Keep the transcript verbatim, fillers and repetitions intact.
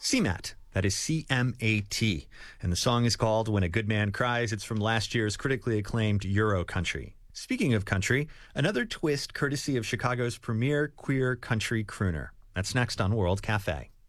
C M A T. That is C M A T. And the song is called When a Good Man Cries. It's from last year's critically acclaimed Euro Country. Speaking of country, another twist courtesy of Chicago's premier queer country crooner. That's next on World Cafe.